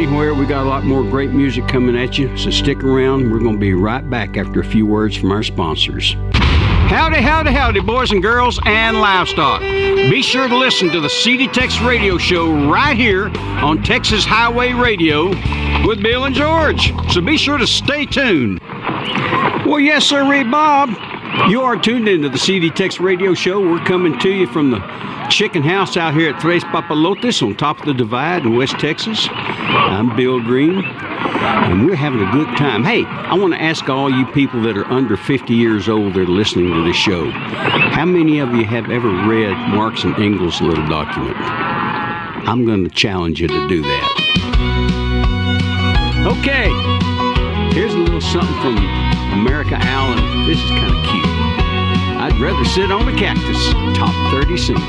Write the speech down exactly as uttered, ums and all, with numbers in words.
anywhere. We got a lot more great music coming at you, so stick around. We're going to be right back after a few words from our sponsors. Howdy, howdy, howdy, boys and girls and livestock. Be sure to listen to the C D Tex Radio Show right here on Texas Highway Radio with Bill and George. So be sure to stay tuned. Well, yes, sir, Ray Bob. You are tuned into the C D Tex Radio Show. We're coming to you from the chicken house out here at Tres Papalotes on top of the divide in West Texas. I'm Bill Green, and we're having a good time. Hey, I want to ask all you people that are under fifty years old that are listening to the show, how many of you have ever read Marx and Engels' little document? I'm going to challenge you to do that. Okay, here's a little something from America Allen. This is kind of cute. I'd rather sit on a cactus. Top thirty singles.